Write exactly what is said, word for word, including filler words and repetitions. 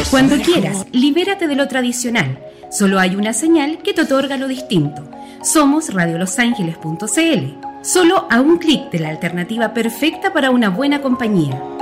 Cuando quieras, libérate de lo tradicional. Solo hay una señal que te otorga lo distinto. Somos radio los ángeles punto c l. Solo a un clic de la alternativa perfecta para una buena compañía.